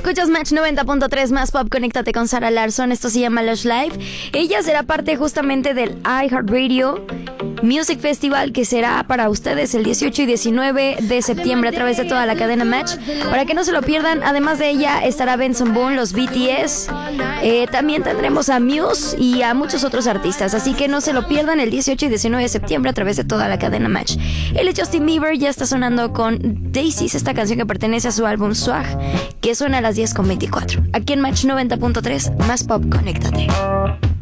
Escuchas Match 90.3 más pop, conéctate con Sara Larsson. Esto se llama Lush Live. Ella será parte justamente del iHeartRadio Music Festival, que será para ustedes el 18 y 19 de septiembre a través de toda la cadena Match. Para que no se lo pierdan, además de ella estará Benson Boone, los BTS. También tendremos a Muse y a muchos otros artistas. Así que no se lo pierdan el 18 y 19 de septiembre a través de toda la cadena Match. Él es Justin Bieber, ya está sonando con Daisies, esta canción que pertenece a su álbum Swag, que suena a las 10:24. Aquí en Match 90.3, más pop, conéctate.